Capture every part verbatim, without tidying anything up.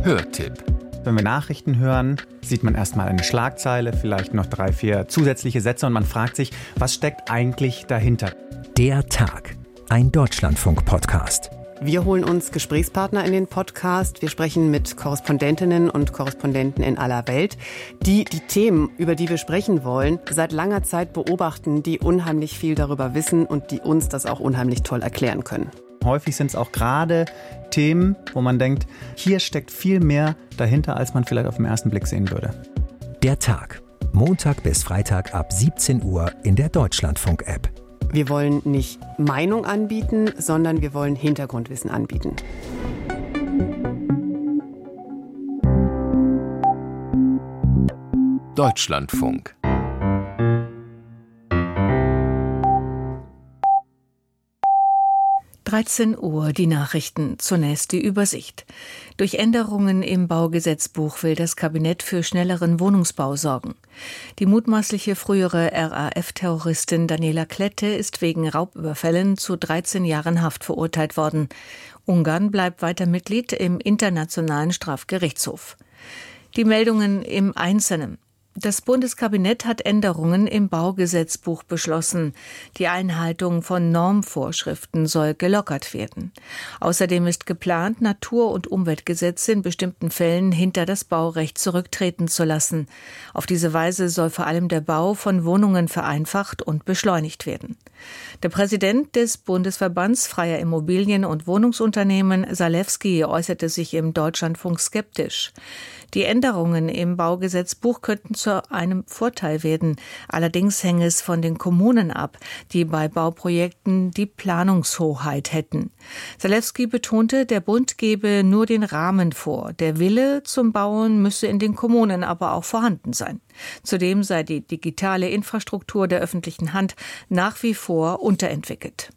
Hörtipp. Wenn wir Nachrichten hören, sieht man erstmal eine Schlagzeile, vielleicht noch drei, vier zusätzliche Sätze und man fragt sich, was steckt eigentlich dahinter? Der Tag, ein Deutschlandfunk-Podcast. Wir holen uns Gesprächspartner in den Podcast. Wir sprechen mit Korrespondentinnen und Korrespondenten in aller Welt, die die Themen, über die wir sprechen wollen, seit langer Zeit beobachten, die unheimlich viel darüber wissen und die uns das auch unheimlich toll erklären können. Häufig sind es auch gerade Themen, wo man denkt, hier steckt viel mehr dahinter, als man vielleicht auf den ersten Blick sehen würde. Der Tag, Montag bis Freitag ab siebzehn Uhr in der Deutschlandfunk-App. Wir wollen nicht Meinung anbieten, sondern wir wollen Hintergrundwissen anbieten. Deutschlandfunk. dreizehn Uhr, die Nachrichten. Zunächst die Übersicht. Durch Änderungen im Baugesetzbuch will das Kabinett für schnelleren Wohnungsbau sorgen. Die mutmaßliche frühere R A F-Terroristin Daniela Klette ist wegen Raubüberfällen zu dreizehn Jahren Haft verurteilt worden. Ungarn bleibt weiter Mitglied im Internationalen Strafgerichtshof. Die Meldungen im Einzelnen. Das Bundeskabinett hat Änderungen im Baugesetzbuch beschlossen. Die Einhaltung von Normvorschriften soll gelockert werden. Außerdem ist geplant, Natur- und Umweltgesetze in bestimmten Fällen hinter das Baurecht zurücktreten zu lassen. Auf diese Weise soll vor allem der Bau von Wohnungen vereinfacht und beschleunigt werden. Der Präsident des Bundesverbands freier Immobilien- und Wohnungsunternehmen, Zalewski, äußerte sich im Deutschlandfunk skeptisch. Die Änderungen im Baugesetzbuch könnten zu einem Vorteil werden. Allerdings hänge es von den Kommunen ab, die bei Bauprojekten die Planungshoheit hätten. Zalewski betonte, der Bund gebe nur den Rahmen vor. Der Wille zum Bauen müsse in den Kommunen aber auch vorhanden sein. Zudem sei die digitale Infrastruktur der öffentlichen Hand nach wie vor unterentwickelt.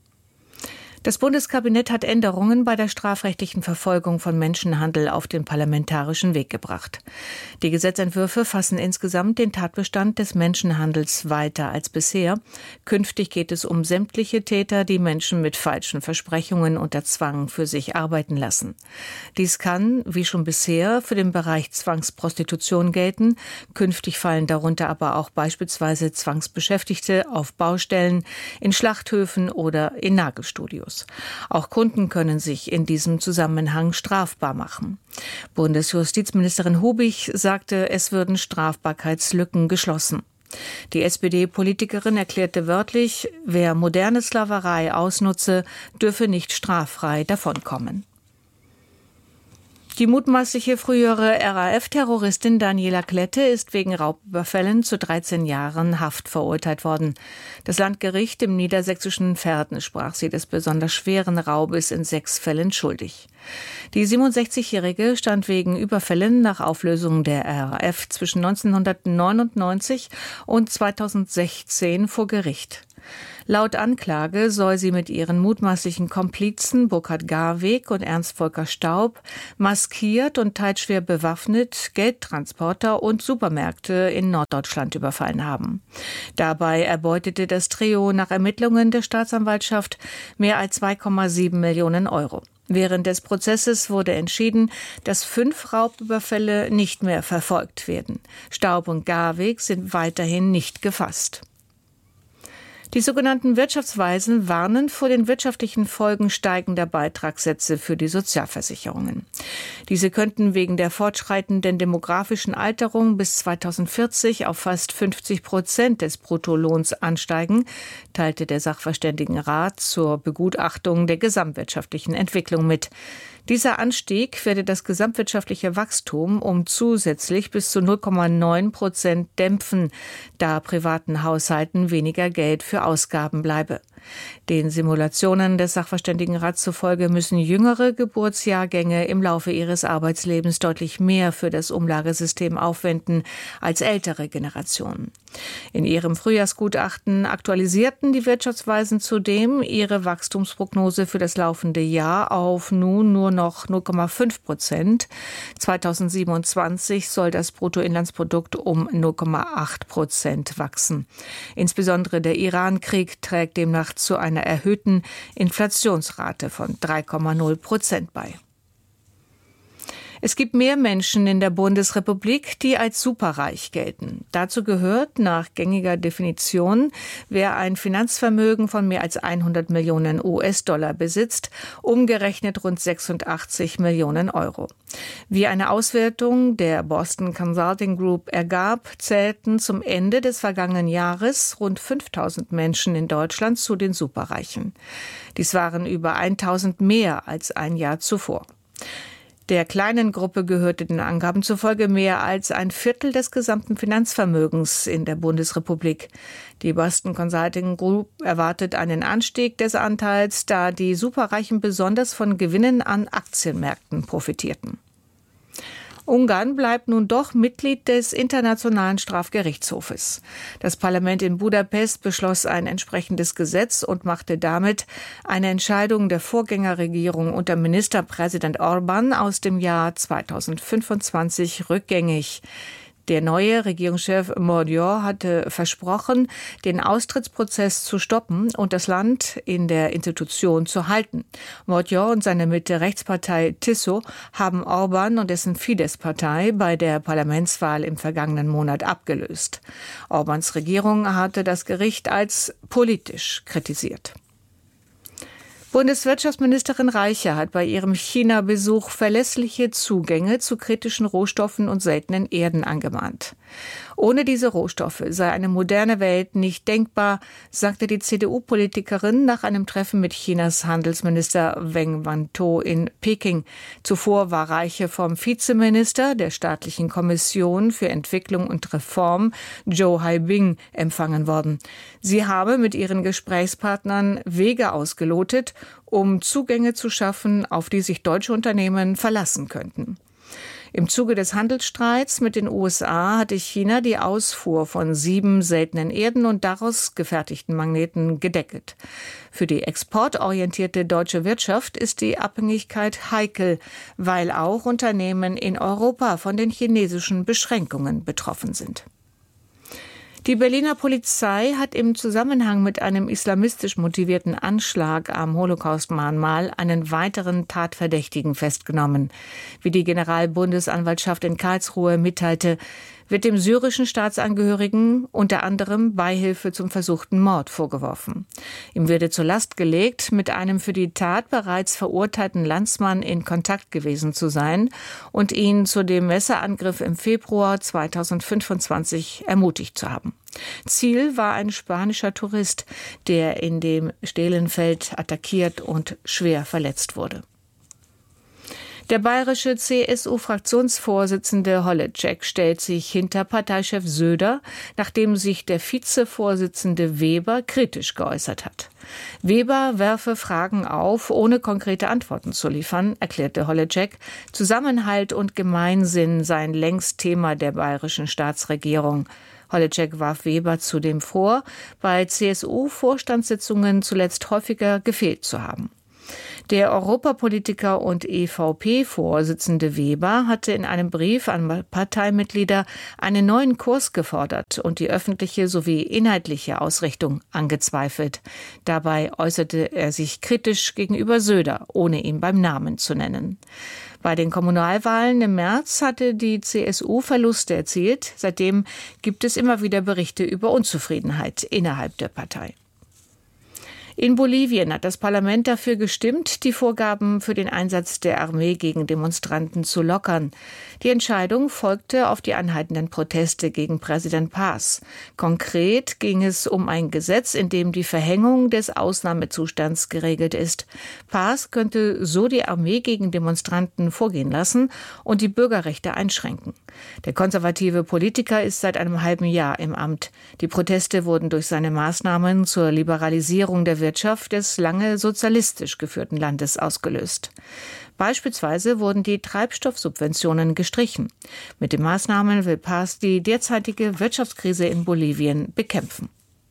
Das Bundeskabinett hat Änderungen bei der strafrechtlichen Verfolgung von Menschenhandel auf den parlamentarischen Weg gebracht. Die Gesetzentwürfe fassen insgesamt den Tatbestand des Menschenhandels weiter als bisher. Künftig geht es um sämtliche Täter, die Menschen mit falschen Versprechungen unter Zwang für sich arbeiten lassen. Dies kann, wie schon bisher, für den Bereich Zwangsprostitution gelten. Künftig fallen darunter aber auch beispielsweise Zwangsbeschäftigte auf Baustellen, in Schlachthöfen oder in Nagelstudios. Auch Kunden können sich in diesem Zusammenhang strafbar machen. Bundesjustizministerin Hubich sagte, es würden Strafbarkeitslücken geschlossen. Die S P D-Politikerin erklärte wörtlich, wer moderne Sklaverei ausnutze, dürfe nicht straffrei davonkommen. Die mutmaßliche frühere R A F-Terroristin Daniela Klette ist wegen Raubüberfällen zu dreizehn Jahren Haft verurteilt worden. Das Landgericht im niedersächsischen Verden sprach sie des besonders schweren Raubes in sechs Fällen schuldig. Die siebenundsechzigjährige stand wegen Überfällen nach Auflösung der R A F zwischen neunzehnhundertneunundneunzig und zweitausendsechzehn vor Gericht. Laut Anklage soll sie mit ihren mutmaßlichen Komplizen Burkhard Garweg und Ernst Volker Staub maskiert und teils schwer bewaffnet Geldtransporter und Supermärkte in Norddeutschland überfallen haben. Dabei erbeutete das Trio nach Ermittlungen der Staatsanwaltschaft mehr als zwei Komma sieben Millionen Euro. Während des Prozesses wurde entschieden, dass fünf Raubüberfälle nicht mehr verfolgt werden. Staub und Garweg sind weiterhin nicht gefasst. Die sogenannten Wirtschaftsweisen warnen vor den wirtschaftlichen Folgen steigender Beitragssätze für die Sozialversicherungen. Diese könnten wegen der fortschreitenden demografischen Alterung bis zweitausendvierzig auf fast fünfzig Prozent des Bruttolohns ansteigen, teilte der Sachverständigenrat zur Begutachtung der gesamtwirtschaftlichen Entwicklung mit. Dieser Anstieg werde das gesamtwirtschaftliche Wachstum um zusätzlich bis zu null Komma neun Prozent dämpfen, da privaten Haushalten weniger Geld für Ausgaben bleibe. Den Simulationen des Sachverständigenrats zufolge müssen jüngere Geburtsjahrgänge im Laufe ihres Arbeitslebens deutlich mehr für das Umlagesystem aufwenden als ältere Generationen. In ihrem Frühjahrsgutachten aktualisierten die Wirtschaftsweisen zudem ihre Wachstumsprognose für das laufende Jahr auf nun nur noch null Komma fünf Prozent. zweitausendsiebenundzwanzig soll das Bruttoinlandsprodukt um null Komma acht Prozent wachsen. Insbesondere der Iran-Krieg trägt demnach zu einer erhöhten Inflationsrate von drei Komma null Prozent bei. Es gibt mehr Menschen in der Bundesrepublik, die als superreich gelten. Dazu gehört nach gängiger Definition, wer ein Finanzvermögen von mehr als hundert Millionen U S-Dollar besitzt, umgerechnet rund sechsundachtzig Millionen Euro. Wie eine Auswertung der Boston Consulting Group ergab, zählten zum Ende des vergangenen Jahres rund fünftausend Menschen in Deutschland zu den Superreichen. Dies waren über tausend mehr als ein Jahr zuvor. Der kleinen Gruppe gehörte den Angaben zufolge mehr als ein Viertel des gesamten Finanzvermögens in der Bundesrepublik. Die Boston Consulting Group erwartet einen Anstieg des Anteils, da die Superreichen besonders von Gewinnen an Aktienmärkten profitierten. Ungarn bleibt nun doch Mitglied des Internationalen Strafgerichtshofes. Das Parlament in Budapest beschloss ein entsprechendes Gesetz und machte damit eine Entscheidung der Vorgängerregierung unter Ministerpräsident Orbán aus dem Jahr zweitausendfünfundzwanzig rückgängig. Der neue Regierungschef Magyar hatte versprochen, den Austrittsprozess zu stoppen und das Land in der Institution zu halten. Magyar und seine Mitte-Rechtspartei Tiso haben Orbán und dessen Fidesz-Partei bei der Parlamentswahl im vergangenen Monat abgelöst. Orbáns Regierung hatte das Gericht als politisch kritisiert. Bundeswirtschaftsministerin Reiche hat bei ihrem China-Besuch verlässliche Zugänge zu kritischen Rohstoffen und seltenen Erden angemahnt. Ohne diese Rohstoffe sei eine moderne Welt nicht denkbar, sagte die C D U-Politikerin nach einem Treffen mit Chinas Handelsminister Wang Wentao in Peking. Zuvor war Reiche vom Vizeminister der Staatlichen Kommission für Entwicklung und Reform, Zhou Haibing, empfangen worden. Sie habe mit ihren Gesprächspartnern Wege ausgelotet, um Zugänge zu schaffen, auf die sich deutsche Unternehmen verlassen könnten. Im Zuge des Handelsstreits mit den U S A hatte China die Ausfuhr von sieben seltenen Erden und daraus gefertigten Magneten gedeckelt. Für die exportorientierte deutsche Wirtschaft ist die Abhängigkeit heikel, weil auch Unternehmen in Europa von den chinesischen Beschränkungen betroffen sind. Die Berliner Polizei hat im Zusammenhang mit einem islamistisch motivierten Anschlag am Holocaust-Mahnmal einen weiteren Tatverdächtigen festgenommen. Wie die Generalbundesanwaltschaft in Karlsruhe mitteilte, wird dem syrischen Staatsangehörigen unter anderem Beihilfe zum versuchten Mord vorgeworfen. Ihm werde zur Last gelegt, mit einem für die Tat bereits verurteilten Landsmann in Kontakt gewesen zu sein und ihn zu dem Messerangriff im Februar zweitausendfünfundzwanzig ermutigt zu haben. Ziel war ein spanischer Tourist, der in dem Stehlenfeld attackiert und schwer verletzt wurde. Der bayerische C S U-Fraktionsvorsitzende Holleczek stellt sich hinter Parteichef Söder, nachdem sich der Vizevorsitzende Weber kritisch geäußert hat. Weber werfe Fragen auf, ohne konkrete Antworten zu liefern, erklärte Holleczek. Zusammenhalt und Gemeinsinn seien längst Thema der bayerischen Staatsregierung. Holleczek warf Weber zudem vor, bei C S U-Vorstandssitzungen zuletzt häufiger gefehlt zu haben. Der Europapolitiker und E V P-Vorsitzende Weber hatte in einem Brief an Parteimitglieder einen neuen Kurs gefordert und die öffentliche sowie inhaltliche Ausrichtung angezweifelt. Dabei äußerte er sich kritisch gegenüber Söder, ohne ihn beim Namen zu nennen. Bei den Kommunalwahlen im März hatte die C S U Verluste erzielt. Seitdem gibt es immer wieder Berichte über Unzufriedenheit innerhalb der Partei. In Bolivien hat das Parlament dafür gestimmt, die Vorgaben für den Einsatz der Armee gegen Demonstranten zu lockern. Die Entscheidung folgte auf die anhaltenden Proteste gegen Präsident Paz. Konkret ging es um ein Gesetz, in dem die Verhängung des Ausnahmezustands geregelt ist. Paz könnte so die Armee gegen Demonstranten vorgehen lassen und die Bürgerrechte einschränken. Der konservative Politiker ist seit einem halben Jahr im Amt. Die Proteste wurden durch seine Maßnahmen zur Liberalisierung der Wirtschaft des lange sozialistisch geführten Landes ausgelöst. Beispielsweise wurden die Treibstoffsubventionen gestrichen. Mit den Maßnahmen will Paz die derzeitige Wirtschaftskrise in Bolivien bekämpfen.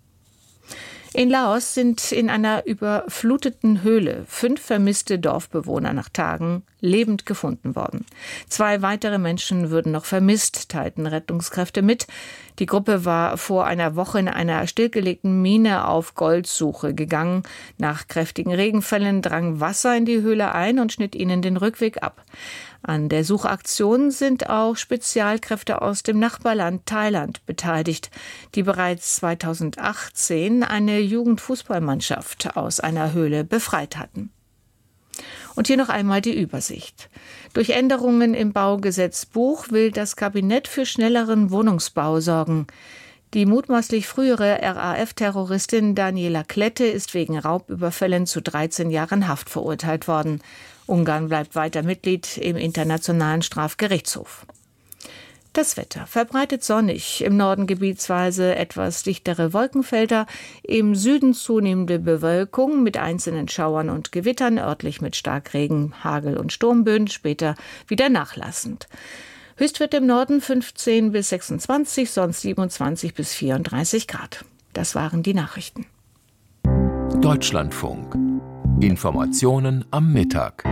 In Laos sind in einer überfluteten Höhle fünf vermisste Dorfbewohner nach Tagen lebend gefunden worden. Zwei weitere Menschen würden noch vermisst, teilten Rettungskräfte mit. Die Gruppe war vor einer Woche in einer stillgelegten Mine auf Goldsuche gegangen. Nach kräftigen Regenfällen drang Wasser in die Höhle ein und schnitt ihnen den Rückweg ab. An der Suchaktion sind auch Spezialkräfte aus dem Nachbarland Thailand beteiligt, die bereits zweitausendachtzehn eine Jugendfußballmannschaft aus einer Höhle befreit hatten. Und hier noch einmal die Übersicht. Durch Änderungen im Baugesetzbuch will das Kabinett für schnelleren Wohnungsbau sorgen. Die mutmaßlich frühere R A F-Terroristin Daniela Klette ist wegen Raubüberfällen zu dreizehn Jahren Haft verurteilt worden. Ungarn bleibt weiter Mitglied im Internationalen Strafgerichtshof. Das Wetter: verbreitet sonnig, im Norden gebietsweise etwas dichtere Wolkenfelder, im Süden zunehmende Bewölkung mit einzelnen Schauern und Gewittern, örtlich mit Starkregen, Hagel und Sturmböen, später wieder nachlassend. Höchstwert im Norden fünfzehn bis sechsundzwanzig, sonst siebenundzwanzig bis vierunddreißig Grad. Das waren die Nachrichten. Deutschlandfunk. Informationen am Mittag.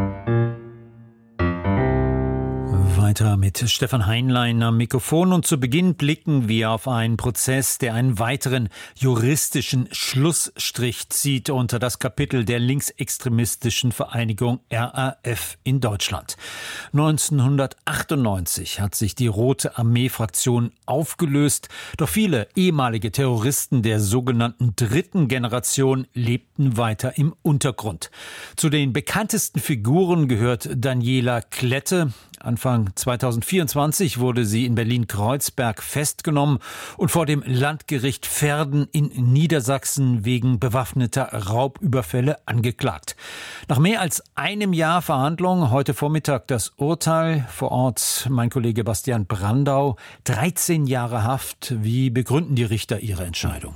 Weiter mit Stefan Heinlein am Mikrofon und zu Beginn blicken wir auf einen Prozess, der einen weiteren juristischen Schlussstrich zieht unter das Kapitel der linksextremistischen Vereinigung R A F in Deutschland. neunzehnhundertachtundneunzig hat sich die Rote Armee-Fraktion aufgelöst, doch viele ehemalige Terroristen der sogenannten dritten Generation lebten weiter im Untergrund. Zu den bekanntesten Figuren gehört Daniela Klette. Anfang zweitausendvierundzwanzig wurde sie in Berlin-Kreuzberg festgenommen und vor dem Landgericht Verden in Niedersachsen wegen bewaffneter Raubüberfälle angeklagt. Nach mehr als einem Jahr Verhandlung heute Vormittag das Urteil. Vor Ort mein Kollege Bastian Brandau. dreizehn Jahre Haft. Wie begründen die Richter ihre Entscheidung?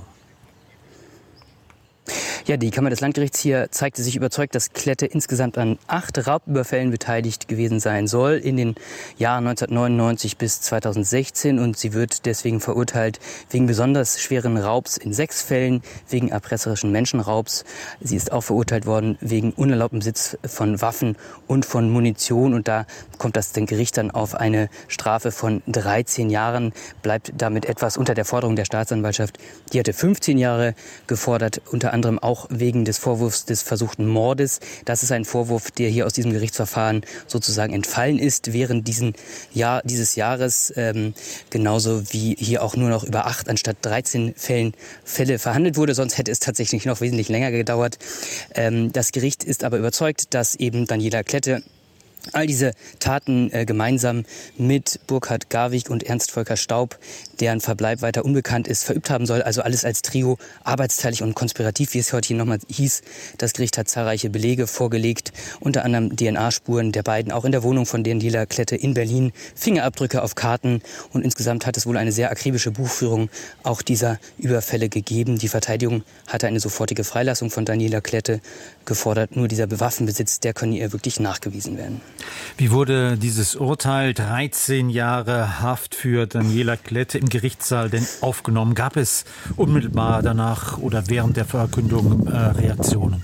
Ja, die Kammer des Landgerichts hier zeigte sich überzeugt, dass Klette insgesamt an acht Raubüberfällen beteiligt gewesen sein soll in den Jahren neunzehnhundertneunundneunzig bis zweitausendsechzehn, und sie wird deswegen verurteilt wegen besonders schweren Raubs in sechs Fällen, wegen erpresserischen Menschenraubs. Sie ist auch verurteilt worden wegen unerlaubtem Besitz von Waffen und von Munition, und da kommt das Gericht dann auf eine Strafe von dreizehn Jahren, bleibt damit etwas unter der Forderung der Staatsanwaltschaft. Die hatte fünfzehn Jahre gefordert, unter anderem auch wegen des Vorwurfs des versuchten Mordes. Das ist ein Vorwurf, der hier aus diesem Gerichtsverfahren sozusagen entfallen ist während diesen Jahr, dieses Jahres, ähm, genauso wie hier auch nur noch über acht anstatt dreizehn Fällen, Fälle verhandelt wurde. Sonst hätte es tatsächlich noch wesentlich länger gedauert. Ähm, das Gericht ist aber überzeugt, dass eben Daniela Klette all diese Taten äh, gemeinsam mit Burkhard Garwig und Ernst Volker Staub, deren Verbleib weiter unbekannt ist, verübt haben soll. Also alles als Trio, arbeitsteilig und konspirativ, wie es heute hier nochmal hieß. Das Gericht hat zahlreiche Belege vorgelegt, unter anderem D N A-Spuren der beiden, auch in der Wohnung von Daniela Klette in Berlin, Fingerabdrücke auf Karten, und insgesamt hat es wohl eine sehr akribische Buchführung auch dieser Überfälle gegeben. Die Verteidigung hatte eine sofortige Freilassung von Daniela Klette gefordert. Nur dieser Waffenbesitz, der könne ihr wirklich nachgewiesen werden. Wie wurde dieses Urteil, dreizehn Jahre Haft für Daniela Klette, im Gerichtssaal denn aufgenommen? Gab es unmittelbar danach oder während der Verkündung äh, Reaktionen?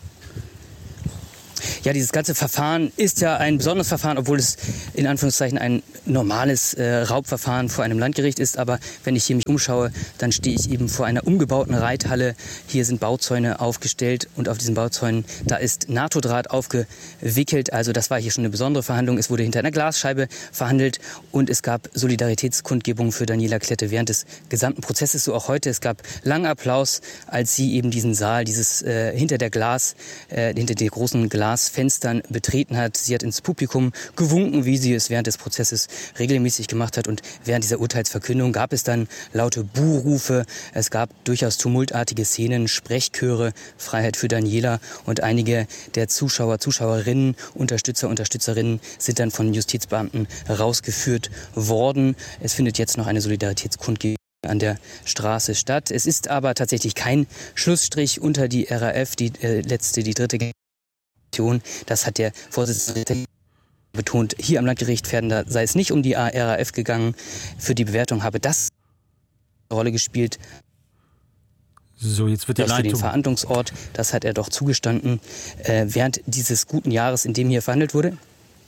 Ja, dieses ganze Verfahren ist ja ein besonderes Verfahren, obwohl es in Anführungszeichen ein normales äh, Raubverfahren vor einem Landgericht ist. Aber wenn ich hier mich umschaue, dann stehe ich eben vor einer umgebauten Reithalle. Hier sind Bauzäune aufgestellt und auf diesen Bauzäunen, da ist NATO-Draht aufgewickelt. Also das war hier schon eine besondere Verhandlung. Es wurde hinter einer Glasscheibe verhandelt und es gab Solidaritätskundgebungen für Daniela Klette während des gesamten Prozesses, so auch heute. Es gab langen Applaus, als sie eben diesen Saal, dieses äh, hinter der Glas, äh, hinter der großen Glasfenstern betreten hat. Sie hat ins Publikum gewunken, wie sie es während des Prozesses regelmäßig gemacht hat. Und während dieser Urteilsverkündung gab es dann laute Buhrufe. Es gab durchaus tumultartige Szenen, Sprechchöre, Freiheit für Daniela, und einige der Zuschauer, Zuschauerinnen, Unterstützer, Unterstützerinnen sind dann von Justizbeamten rausgeführt worden. Es findet jetzt noch eine Solidaritätskundgebung an der Straße statt. Es ist aber tatsächlich kein Schlussstrich unter die R A F, die äh, letzte, die dritte Generation. Das hat der Vorsitzende betont. Hier am Landgericht Verden, da sei es nicht um die R A F gegangen. Für die Bewertung habe das eine Rolle gespielt. So, jetzt wird die das Leitung... für den Verhandlungsort, das hat er doch zugestanden. Äh, während dieses guten Jahres, in dem hier verhandelt wurde,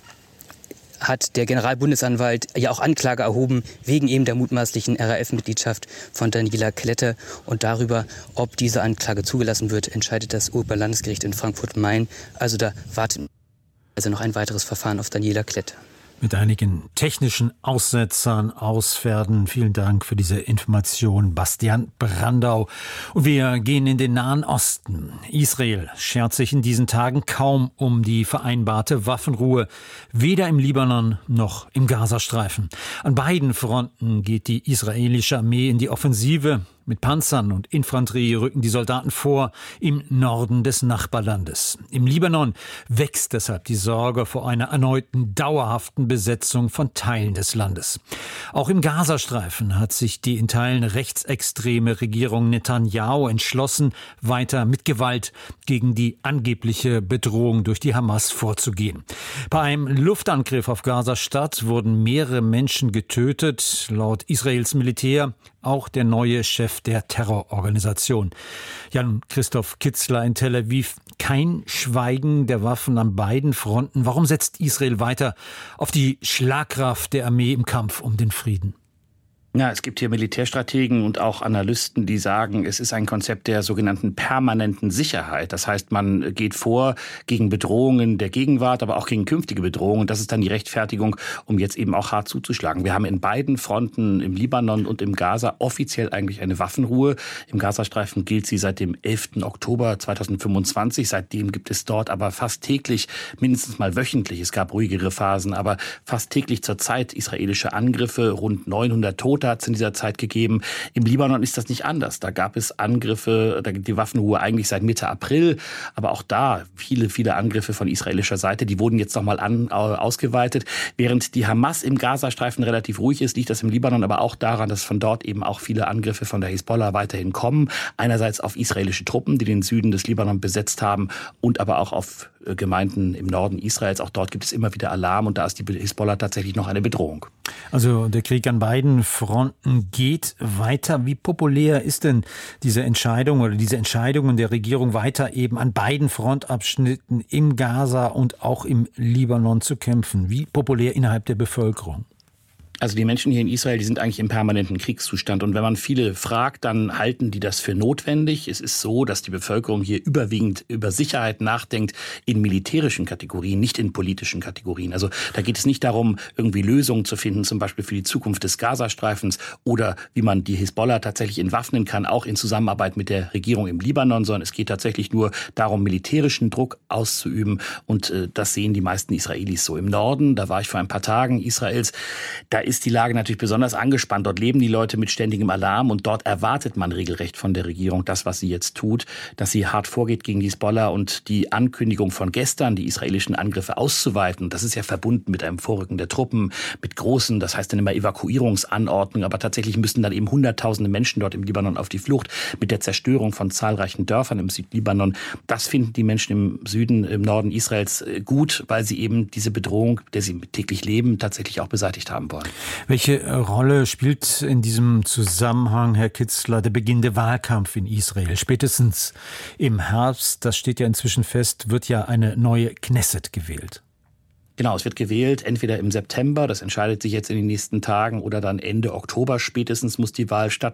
hat der Generalbundesanwalt ja auch Anklage erhoben wegen eben der mutmaßlichen R A F-Mitgliedschaft von Daniela Klette. Und darüber, ob diese Anklage zugelassen wird, entscheidet das Oberlandesgericht in Frankfurt-Main. Also da wartet also noch ein weiteres Verfahren auf Daniela Klette. Mit einigen technischen Aussetzern, Ausfährden. Vielen Dank für diese Information, Bastian Brandau. Und wir gehen in den Nahen Osten. Israel schert sich in diesen Tagen kaum um die vereinbarte Waffenruhe. Weder im Libanon noch im Gazastreifen. An beiden Fronten geht die israelische Armee in die Offensive. Mit Panzern und Infanterie rücken die Soldaten vor im Norden des Nachbarlandes. Im Libanon wächst deshalb die Sorge vor einer erneuten dauerhaften Besetzung von Teilen des Landes. Auch im Gazastreifen hat sich die in Teilen rechtsextreme Regierung Netanyahu entschlossen, weiter mit Gewalt gegen die angebliche Bedrohung durch die Hamas vorzugehen. Bei einem Luftangriff auf Gaza-Stadt wurden mehrere Menschen getötet, laut Israels Militär auch der neue Chef der Terrororganisation. Jan-Christoph Kitzler in Tel Aviv. Kein Schweigen der Waffen an beiden Fronten. Warum setzt Israel weiter auf die Schlagkraft der Armee im Kampf um den Frieden? Ja, es gibt hier Militärstrategen und auch Analysten, die sagen, es ist ein Konzept der sogenannten permanenten Sicherheit. Das heißt, man geht vor gegen Bedrohungen der Gegenwart, aber auch gegen künftige Bedrohungen. Das ist dann die Rechtfertigung, um jetzt eben auch hart zuzuschlagen. Wir haben in beiden Fronten, im Libanon und im Gaza, offiziell eigentlich eine Waffenruhe. Im Gazastreifen gilt sie seit dem elften Oktober zweitausendfünfundzwanzig. Seitdem gibt es dort aber fast täglich, mindestens mal wöchentlich, es gab ruhigere Phasen, aber fast täglich zurzeit israelische Angriffe, rund neunhundert Tote hat es in dieser Zeit gegeben. Im Libanon ist das nicht anders. Da gab es Angriffe, da gibt die Waffenruhe eigentlich seit Mitte April, aber auch da viele, viele Angriffe von israelischer Seite, die wurden jetzt nochmal an, ausgeweitet. Während die Hamas im Gazastreifen relativ ruhig ist, liegt das im Libanon aber auch daran, dass von dort eben auch viele Angriffe von der Hisbollah weiterhin kommen. Einerseits auf israelische Truppen, die den Süden des Libanon besetzt haben, und aber auch auf Gemeinden im Norden Israels. Auch dort gibt es immer wieder Alarm und da ist die Hisbollah tatsächlich noch eine Bedrohung. Also der Krieg an beiden Fronten geht weiter. Wie populär ist denn diese Entscheidung oder diese Entscheidungen der Regierung, weiter eben an beiden Frontabschnitten im Gaza und auch im Libanon zu kämpfen? Wie populär innerhalb der Bevölkerung? Also die Menschen hier in Israel, die sind eigentlich im permanenten Kriegszustand. Und wenn man viele fragt, dann halten die das für notwendig. Es ist so, dass die Bevölkerung hier überwiegend über Sicherheit nachdenkt in militärischen Kategorien, nicht in politischen Kategorien. Also da geht es nicht darum, irgendwie Lösungen zu finden, zum Beispiel für die Zukunft des Gazastreifens oder wie man die Hisbollah tatsächlich entwaffnen kann, auch in Zusammenarbeit mit der Regierung im Libanon, sondern es geht tatsächlich nur darum, militärischen Druck auszuüben. Und äh, das sehen die meisten Israelis so. Im Norden, da war ich vor ein paar Tagen Israels, da ist die Lage natürlich besonders angespannt. Dort leben die Leute mit ständigem Alarm und dort erwartet man regelrecht von der Regierung das, was sie jetzt tut, dass sie hart vorgeht gegen die Hisbollah, und die Ankündigung von gestern, die israelischen Angriffe auszuweiten, das ist ja verbunden mit einem Vorrücken der Truppen, mit großen, das heißt dann immer Evakuierungsanordnungen, aber tatsächlich müssen dann eben hunderttausende Menschen dort im Libanon auf die Flucht, mit der Zerstörung von zahlreichen Dörfern im Südlibanon. Das finden die Menschen im Süden, im Norden Israels gut, weil sie eben diese Bedrohung, der sie täglich leben, tatsächlich auch beseitigt haben wollen. Welche Rolle spielt in diesem Zusammenhang, Herr Kitzler, der beginnende Wahlkampf in Israel? Spätestens im Herbst, das steht ja inzwischen fest, wird ja eine neue Knesset gewählt. Genau, es wird gewählt, entweder im September, das entscheidet sich jetzt in den nächsten Tagen, oder dann Ende Oktober spätestens muss die Wahl stattfinden.